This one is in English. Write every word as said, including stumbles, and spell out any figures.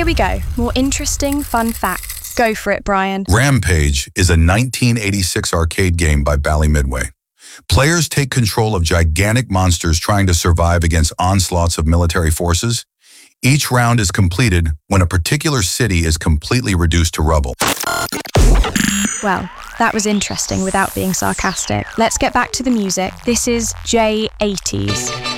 Here we go. More interesting, fun facts. Go for it, Brian. Rampage is a nineteen eighty-six arcade game by Bally Midway. Players take control of gigantic monsters trying to survive against onslaughts of military forces. Each round is completed when a particular city is completely reduced to rubble. Well, that was interesting without being sarcastic. Let's get back to the music. This is J eighties.